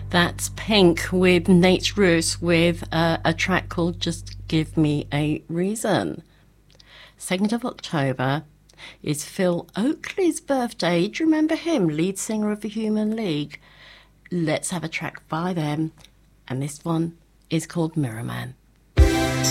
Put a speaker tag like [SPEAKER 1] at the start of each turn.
[SPEAKER 1] That's Pink with Nate Ruess with a track called Just Give Me a Reason. 2nd of October is Phil Oakley's birthday. Do you remember him? Lead singer of the Human League. Let's have a track by them. And this one is called Mirror Man.